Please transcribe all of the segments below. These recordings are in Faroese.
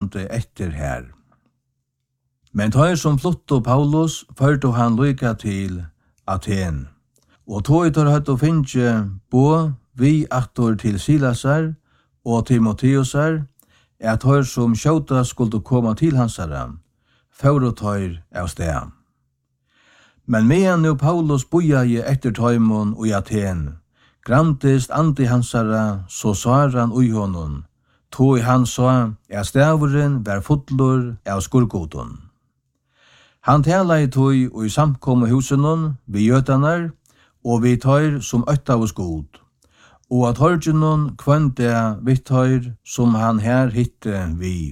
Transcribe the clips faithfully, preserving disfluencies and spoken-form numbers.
fyrande etter her. Men tar som flotto Paulus førte han lyka til Aten, og tog tar høtt og finne bo vi aktor til Silasar og Timotheusar, at høyr som skjøta skulle komme til hansara, for å tøyr av sted. Men medan nu Paulus bojaje etter tøymon og i Aten, grantist andi hansara, så svar han ui honom, tog han sa, at staveren var fotler av skurgoton. Han tala i tøy og i samkomme husenon, vi gjøtanar, og vi tøyr som øtta av oss god, og at hørgenon kvønte vi tøyr som han her hitte vi.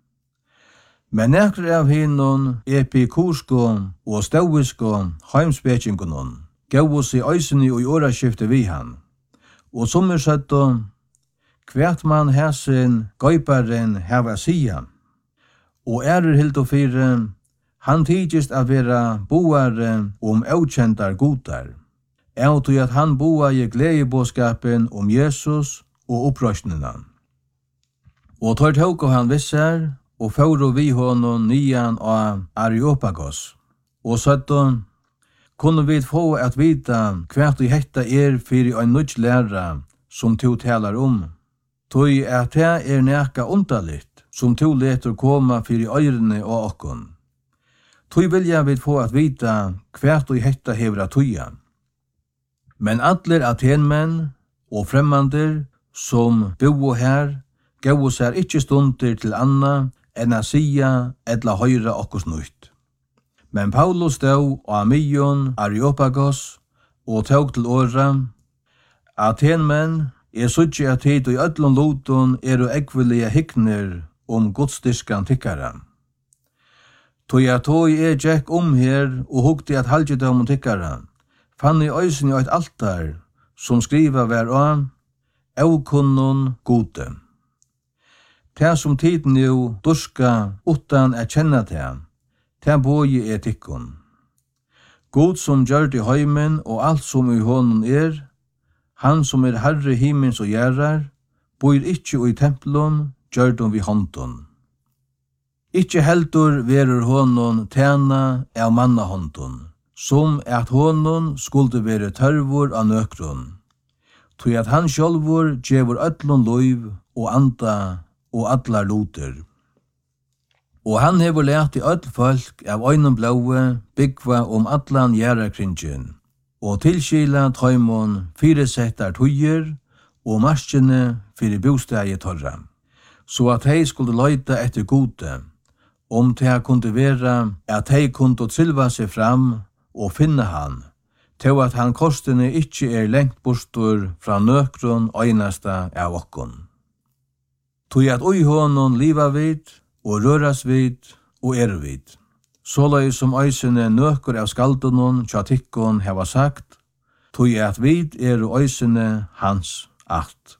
Men nekre av hinnon epikursko og stauisko heimspekingonon gav oss i øysene og i åraskifte vi han. Og som er sett då, kvært man hæsen gøyparen heva sia. Og ærer hilt og fire, han tidgist av vera boare om avkjentar godar. Jeg tog at han boa i gledebåskapen om Jesus og opprøsnina. Og tar tåk han visser, og fører vi honom nian av Areopagos. Og søtton, kunne vi få at vita hvert i hetta er fyrir ein nødt læra som to talar om. Tøy at det er nekka undaligt som to leter koma fyrir øyrene og okkon. Tøy vilja vi få at vita hvert i hetta hevra tøya. Men atler Atenmenn og fremmander som bo her gav seg ikkje stunder til anna enn a sia etla høyra okkos nøyt. Men Paulus stod og Amion Areopagos og tåg til åra. Atenmenn er suttje at hit og i öllum loton er og ekvelige hikner om godstyrkan tikkara. Tog at tog er tjekk om her og hugti at halgjedom om tikkara, fann i øysen i eit altar som skriva vær av «Aukunnon gode». Det som tid nu durska utan at kjenna det, det boi er tikkun. God som gjør det i heimen og alt som i honom er, han som er herre himmens og gjerrar, boir ikkje i templon, gjør dem vi håndon. Ikkje heldur verur honom tjena av manna håndon, som at honom skulle være tørvor av nøkron, tog at han sjálvor gjevur öllun loiv og anda og allar loter. Og han hever lært i öll folk av øynum blaue byggva om allan gjerrakringen, og tilskila tøymon firesettar tøyer og marskjene fyrir bostegi torra, så at hei skulle løyta etter gode, om det kunne vera at hei kunne tilva seg fram og finne han, til at han kostene ikkje er lengt bostur fra nøkron øynasta av okkon. Tog at ui honom liva vid, og røras vid, og er vid. Sålai som øysene nøkur av skaldunon tja tikkon heva sagt, tog at vid er øysene hans akt.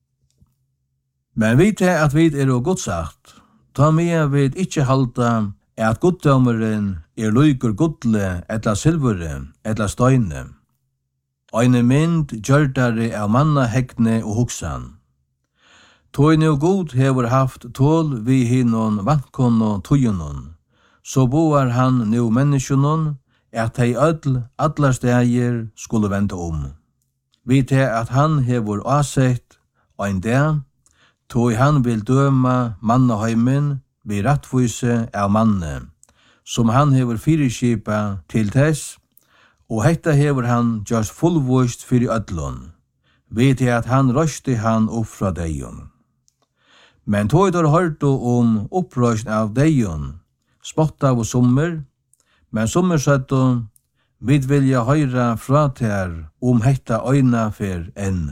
Men vid er at vid er Guds akt, ta med vid ikkje halda at goddomeren er lykur gudle etla silvure etla støyne. Eine mynd gjørdare av manna hegne og hugsan. Tøy nu god hever haft tål vi hinnon vantkonno tøyunon, så boar han nu menneskjonon at hei ödl allar steger skulle vente om. Vi til at han hever asett ein dag, tøy han vil døma mannaheimen vi rattvise av manne, som han hever fyrirskipa til tess, og hetta hever han just fullvist fyrir ödlun, vi til at han røsti han opp fra deion. Men tog der hørte om opprøsning av deion, spotta av sommer, men sommer søtte, vi vilja høyra fra ter om hetta øyna for enn.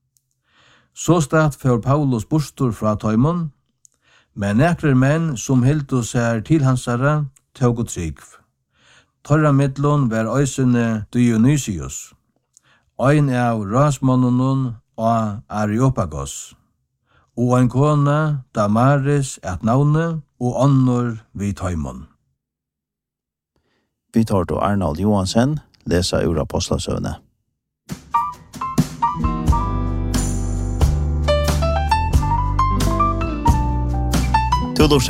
Så stad for Paulus bostur fra tøymon, men nekrer menn som hildu seg til hansara tåg og trygg. Torra midlun var øysene Dionysius, ein av rasmonnonon og Areopagos, og ein kona Damaris at navne, og annor vid tøymon. Vi tar til Arnold Johansen, lesa ur Apostlasøvne.